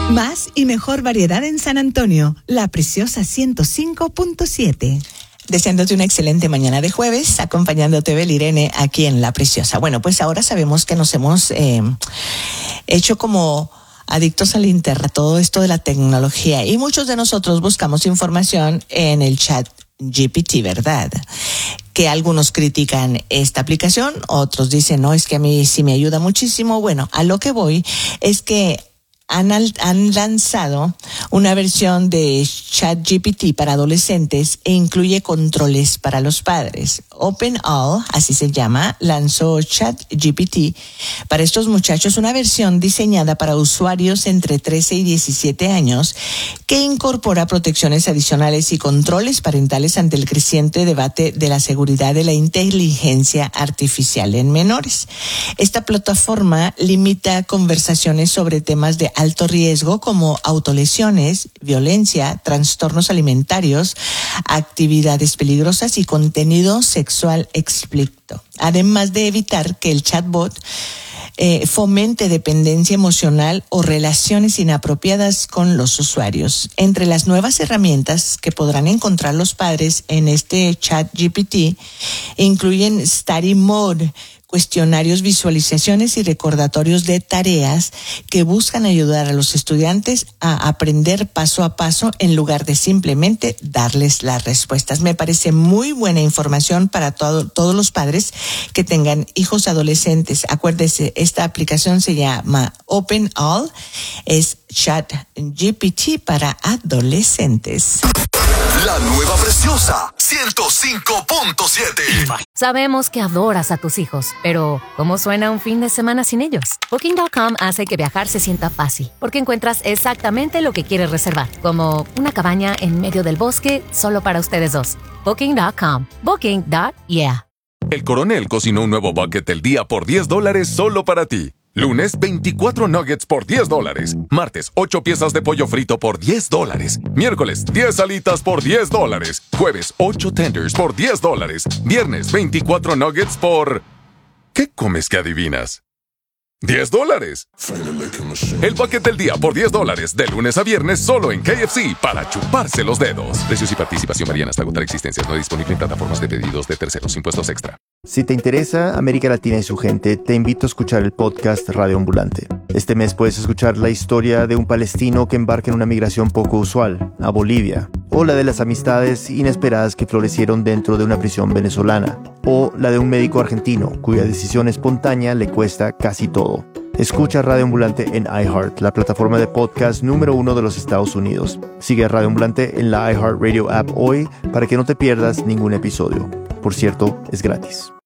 Más y mejor variedad en San Antonio, La Preciosa 105.7. Deseándote una excelente mañana de jueves, acompañándote Belirene aquí en La Preciosa. Bueno, pues ahora sabemos que nos hemos hecho como adictos al internet, todo esto de la tecnología, y muchos de nosotros buscamos información en el chat GPT, ¿verdad? Que algunos critican esta aplicación, otros dicen, no, es que a mí sí me ayuda muchísimo. Bueno, a lo que voy es que han lanzado una versión de ChatGPT para adolescentes e incluye controles para los padres. OpenAI, así se llama, lanzó ChatGPT para estos muchachos, una versión diseñada para usuarios entre 13 y 17 años que incorpora protecciones adicionales y controles parentales ante el creciente debate de la seguridad de la inteligencia artificial en menores. Esta plataforma limita conversaciones sobre temas de alto riesgo como autolesiones, violencia, trastornos alimentarios, actividades peligrosas y contenido sexual explícito, además de evitar que el chatbot fomente dependencia emocional o relaciones inapropiadas con los usuarios. Entre las nuevas herramientas que podrán encontrar los padres en este ChatGPT incluyen Study Mode, cuestionarios, visualizaciones y recordatorios de tareas que buscan ayudar a los estudiantes a aprender paso a paso en lugar de simplemente darles las respuestas. Me parece muy buena información para todos los padres que tengan hijos adolescentes. Acuérdese, esta aplicación se llama OpenAI, es ChatGPT para adolescentes. La nueva Preciosa 105.7. Sabemos que adoras a tus hijos, pero ¿cómo suena un fin de semana sin ellos? Booking.com hace que viajar se sienta fácil, porque encuentras exactamente lo que quieres reservar, como una cabaña en medio del bosque solo para ustedes dos. Booking.com. Booking.yeah. El Coronel cocinó un nuevo bucket del día por $10 solo para ti. Lunes, 24 nuggets por $10. Martes, 8 piezas de pollo frito por $10. Miércoles, 10 alitas por $10. Jueves, 8 tenders por $10. Viernes, 24 nuggets por... ¿Qué comes que adivinas? $10. El bucket del día por $10, de lunes a viernes solo en KFC, para chuparse los dedos. Precios y participación varían hasta agotar existencias. No disponible en plataformas de pedidos de terceros. Impuestos extra. Si te interesa América Latina y su gente, te invito a escuchar el podcast Radio Ambulante. Este mes puedes escuchar la historia de un palestino que embarca en una migración poco usual, a Bolivia, o la de las amistades inesperadas que florecieron dentro de una prisión venezolana, o la de un médico argentino cuya decisión espontánea le cuesta casi todo. Escucha Radio Ambulante en iHeart, la plataforma de podcast número 1 de los Estados Unidos. Sigue a Radio Ambulante en la iHeartRadio app hoy para que no te pierdas ningún episodio. Por cierto, es gratis.